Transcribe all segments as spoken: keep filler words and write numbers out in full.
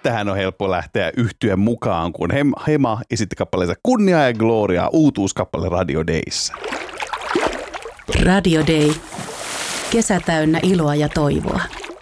tähän on helppo lähteä yhtyä mukaan, kun Hema esitti kappaleensa Kunnia ja Gloria uutuuskappale Radio Dayssä. Radio Day. Kesä täynnä iloa ja toivoa.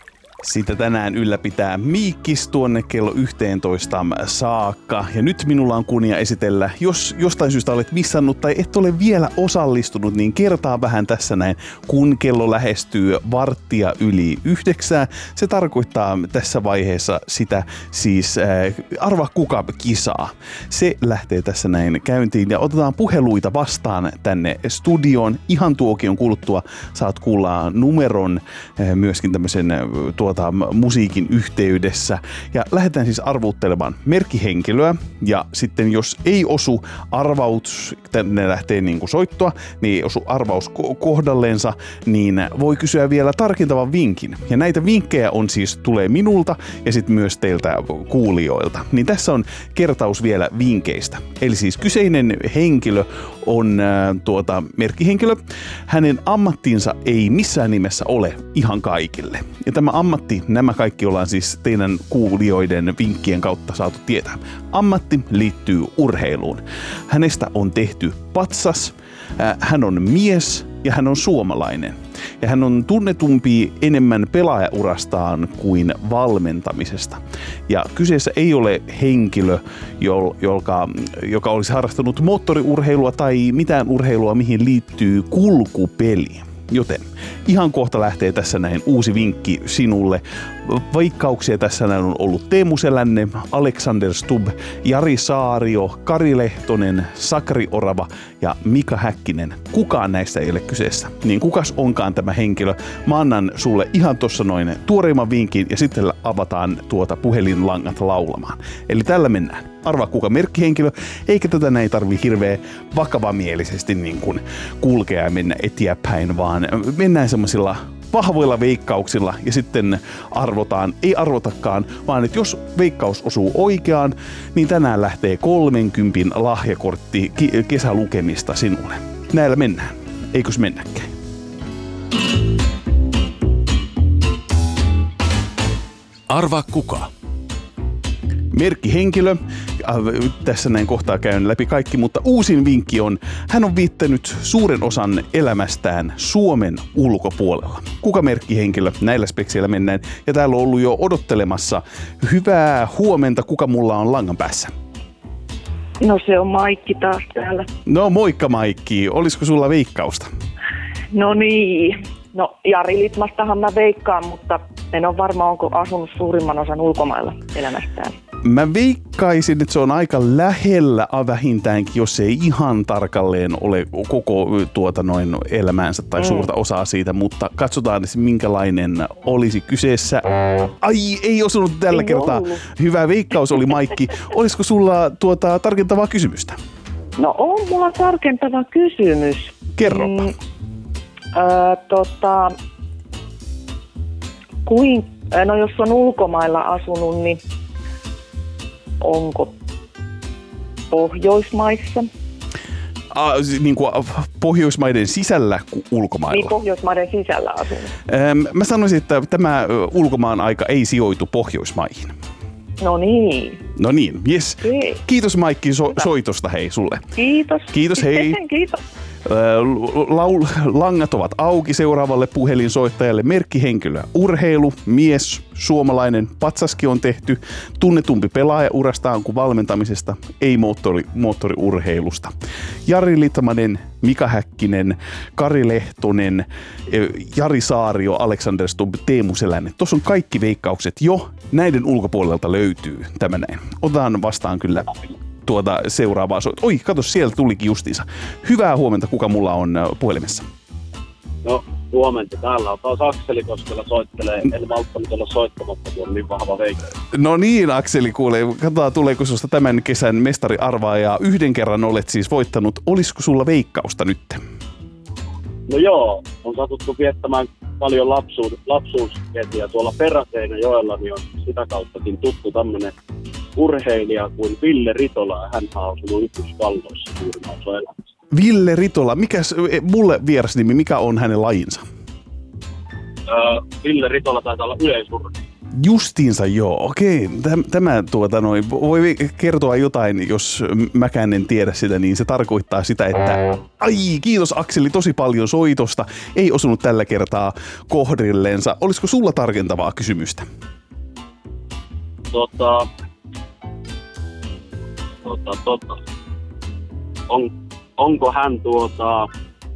Sitä tänään ylläpitää Miikkis tuonne kello yhteentoista saakka. Ja nyt minulla on kunnia esitellä, jos jostain syystä olet missannut tai et ole vielä osallistunut, niin kertaa vähän tässä näin, kun kello lähestyy varttia yli yhdeksää. Se tarkoittaa tässä vaiheessa sitä siis äh, arva kuka kisaa. Se lähtee tässä näin käyntiin ja otetaan puheluita vastaan tänne studioon. Ihan tuokion kuluttua saat kuulla numeron äh, myöskin tämmöisen äh, tuota musiikin yhteydessä. Ja lähdetään siis arvuuttelemaan merkkihenkilöä. Ja sitten jos ei osu arvaus, tänne lähtee niin kuin soittoa, niin ei osu arvaus kohdalleensa, niin voi kysyä vielä tarkentavan vinkin. Ja näitä vinkkejä on siis, tulee minulta ja sitten myös teiltä kuulijoilta. Niin tässä on kertaus vielä vinkeistä. Eli siis kyseinen henkilö on äh, tuota, merkkihenkilö. Hänen ammattinsa ei missään nimessä ole ihan kaikille. Ja tämä ammatti, nämä kaikki ollaan siis teidän kuulijoiden vinkkien kautta saatu tietää. Ammatti liittyy urheiluun. Hänestä on tehty patsas, äh, hän on mies ja hän on suomalainen. Ja hän on tunnetumpi enemmän pelaajaurastaan kuin valmentamisesta. Ja kyseessä ei ole henkilö, joka, joka olisi harrastanut moottoriurheilua tai mitään urheilua, mihin liittyy kulkupeli. Joten ihan kohta lähtee tässä näin uusi vinkki sinulle. Veikkauksia tässä näin on ollut Teemu Selänne, Alexander Stubb, Jari Saario, Kari Lehtonen, Sakari Orava ja Mika Häkkinen. Kukaan näistä ei ole kyseessä. Niin kukas onkaan tämä henkilö? Mä annan sulle ihan tossa noin tuoreimman vinkin ja sitten avataan tuota puhelinlangat laulamaan. Eli tällä mennään. Arvaa kuka merkkihenkilö, eikä tätä näin tarvii hirveän vakavamielisesti niin kuin kulkea ja mennä eteenpäin, vaan mennään semmoisilla vahvoilla veikkauksilla ja sitten arvotaan, ei arvotakaan, vaan että jos veikkaus osuu oikeaan, niin tänään lähtee kolmenkympin lahjakortti kesälukemista sinulle. Näillä mennään. Eikös mennäkään? Arvaa kuka. Merkkihenkilö. Tässä näin kohtaa käyn läpi kaikki, mutta uusin vinkki on, hän on viittänyt suuren osan elämästään Suomen ulkopuolella. Kuka merkkihenkilö? Näillä spekseillä mennään. Ja täällä on ollut jo odottelemassa. Hyvää huomenta, kuka mulla on langan päässä? No se on Maikki taas täällä. No moikka Maikki, olisiko sulla veikkausta? No niin, no Jari Litmastahan mä veikkaan, mutta en ole varma, onko asunut suurimman osan ulkomailla elämästään. Mä veikkaisin, että se on aika lähellä vähintäänkin, jos ei ihan tarkalleen ole koko tuota noin elämäänsä tai mm. suurta osaa siitä, mutta katsotaan, minkälainen olisi kyseessä. Ai, ei osunut tällä ei kertaa. Ollut. Hyvä veikkaus oli Maikki. Olisiko sulla tuota tarkentavaa kysymystä? No on mulla tarkentava kysymys. Kerropa. Mm, öö, tota, kuin, no jos on ulkomailla asunut, niin onko Pohjoismaissa? Ah, niin kuin Pohjoismaiden sisällä kuin ulkomailla? Niin, Pohjoismaiden sisällä asunut. Ähm, mä sanoisin, että tämä ulkomaan aika ei sijoitu Pohjoismaihin. No niin. No niin, jes. Hei. Kiitos Maikki so- soitosta hei sulle. Kiitos. Kiitos, hei. Kiitos. Laul- langat ovat auki seuraavalle puhelinsoittajalle. Merkkihenkilö, urheilu, mies, suomalainen, patsaskin on tehty, tunnetumpi pelaaja urastaan kuin valmentamisesta, ei moottori, moottoriurheilusta. Jari Litmanen, Mika Häkkinen, Kari Lehtonen, Jari Saario, Alexander Stubb, Teemu Selänne. Tuossa on kaikki veikkaukset jo, näiden ulkopuolelta löytyy tämä näin. Otetaan vastaan kyllä tuota seuraavaa soit. Oi, kato, siellä tulikin justiinsa. Hyvää huomenta, kuka mulla on puhelimessa? No, huomenta. Täällä on taas Akseli Koskela soittelee. En malttanut olla soittamatta, kun on niin vahva veikkaus. No niin, Akseli, kuule. Katsotaan, tuleeko susta tämän kesän mestari arvaaja. Yhden kerran olet siis voittanut. Olisiko sulla veikkausta nyt? No joo, on satuttu viettämään paljon lapsuus, lapsuusketiä. Tuolla Peräseinäjoella niin on sitä kauttakin tuttu tämmönen urheilija kuin Ville Ritola. Hän on asunut Yhdysvalloissa suurin osa elämässä. Ville Ritola, mikäs, mulle vierasnimi, mikä on hänen lajinsa? Öö, Ville Ritola taitaa olla yleisurheilija. Justiinsa joo, okei. Täm, tämä tuota noin, voi kertoa jotain, jos mäkään en tiedä sitä, niin se tarkoittaa sitä, että ai, kiitos Akseli tosi paljon soitosta. Ei osunut tällä kertaa kohdilleensa. Olisiko sulla tarkentavaa kysymystä? Tota, tota, tota. On, onko hän tuota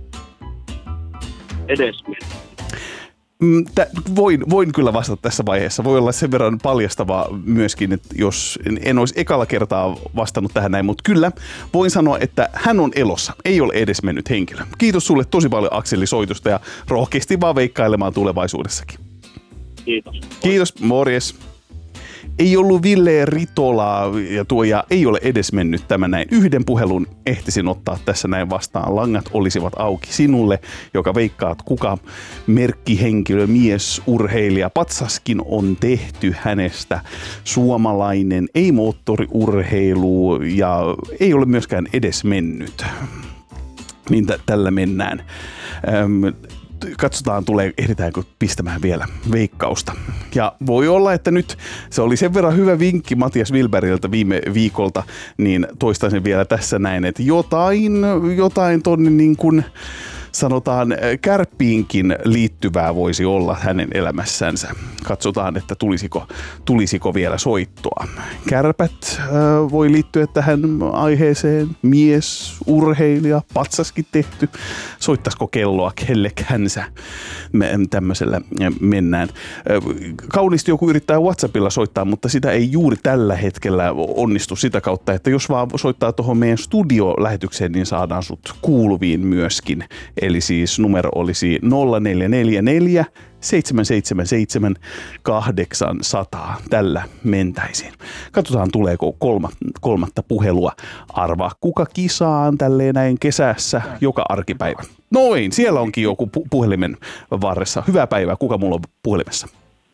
edesmennyt? Tä, voin, voin kyllä vastata tässä vaiheessa. Voi olla sen verran paljastavaa myöskin, että jos en, en olisi ekalla kertaa vastannut tähän näin, mutta kyllä voin sanoa, että hän on elossa. Ei ole edesmennyt henkilö. Kiitos sulle tosi paljon Akseli soitusta ja rohkeasti vaan veikkailemaan tulevaisuudessakin. Kiitos. Kiitos, morjes. Ei ollut Ville Ritolaa ja tuo ja ei ole edes mennyt tämä näin. Yhden puhelun ehtisin ottaa tässä näin vastaan. Langat olisivat auki sinulle, joka veikkaat kuka merkkihenkilö, mies, urheilija. Patsaskin on tehty hänestä suomalainen, ei moottoriurheilu ja ei ole myöskään edes mennyt. Niin t- tällä mennään. Öm, Katsotaan, tulee, ehditäänkö pistämään vielä veikkausta. Ja voi olla, että nyt se oli sen verran hyvä vinkki Matias Wilberiltä viime viikolta, niin toistan sen vielä tässä näin, että jotain, jotain tonne niin kuin sanotaan kärppiinkin liittyvää voisi olla hänen elämässänsä. Katsotaan, että tulisiko, tulisiko vielä soittoa. Kärpät äh, voi liittyä tähän aiheeseen. Mies, urheilija, patsaskin tehty. Soittaisiko kelloa kellekänsä? Me tämmöisellä mennään. Äh, kauniisti joku yrittää WhatsAppilla soittaa, mutta sitä ei juuri tällä hetkellä onnistu sitä kautta, että jos vaan soittaa tuohon meidän studiolähetykseen, niin saadaan sut kuuluviin myöskin. Eli siis numero olisi nolla neljä neljä neljä seitsemän seitsemän seitsemän kahdeksan nolla nolla. Tällä mentäisiin. Katsotaan, tuleeko kolma, kolmatta puhelua. Arvaa kuka kisaan tälleen näin kesässä joka arkipäivä. Noin, siellä onkin joku pu- puhelimen varressa. Hyvää päivää. Kuka mulla on puhelimessa?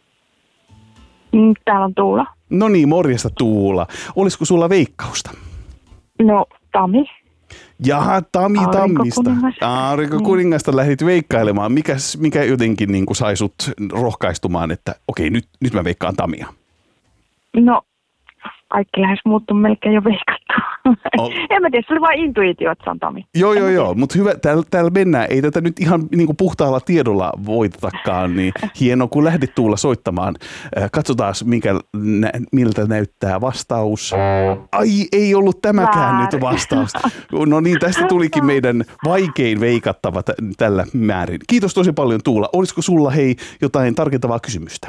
Täällä on Tuula. No niin, morjesta Tuula. Olisiko sulla veikkausta? No, Tami. Jaha, Tami Tammista. Aurinkokuningasta niin. Lähdit veikkailemaan. Mikäs, mikä jotenkin niin kuin sai sut rohkaistumaan, että okei, nyt, nyt mä veikkaan Tamia? No, kaikki lähes muuttu melkein jo veikattu. Oh. En mä tiedä, se oli vain intuitio, että se on Tami. Joo, joo, joo, mutta hyvä, täällä, täällä mennään. Ei tätä nyt ihan niin kuin puhtaalla tiedolla voitetakaan, niin hienoa, kun lähdit Tuula soittamaan. Katsotaan, mikä, nä, miltä näyttää vastaus. Ai, ei ollut tämäkään Väärin. Nyt vastaus. No niin, tästä tulikin meidän vaikein veikattava t- tällä määrin. Kiitos tosi paljon Tuula. Olisiko sulla hei jotain tarkentavaa kysymystä?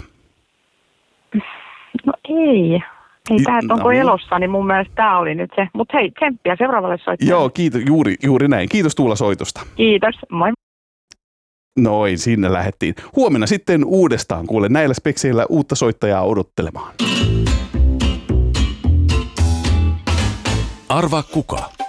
No ei. Ei tämä, että onko no. elossa, niin mun mielestä tämä oli nyt se. Mutta hei, tsemppiä seuraavalle soittajalle. Joo, kiitos, juuri, juuri näin. Kiitos Tuula soitosta. Kiitos, moi. Noin, sinne lähdettiin. Huomenna sitten uudestaan, kuule näillä spekseillä uutta soittajaa odottelemaan. Arvaa kuka?